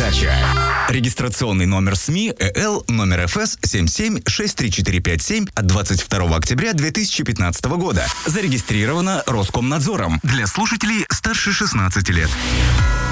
передача. Регистрационный номер СМИ ЭЛ номер ФС 77-63457 от 22 октября 2015 года. Зарегистрировано Роскомнадзором для слушателей старше 16 лет.